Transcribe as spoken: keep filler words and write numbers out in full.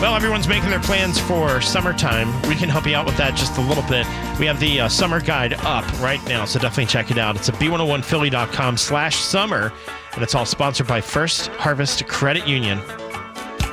Well, everyone's making their plans for summertime. We can help you out with that just a little bit. We have the uh, summer guide up right now, so definitely check it out. It's at B one oh one Philly dot com slash summer, and it's all sponsored by First Harvest Credit Union.